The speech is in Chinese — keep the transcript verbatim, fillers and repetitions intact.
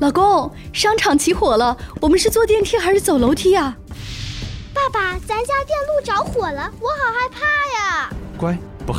老公，商场起火了，我们是坐电梯还是走楼梯呀？ 爸爸，咱家电路着火了，我好害怕呀！ 乖，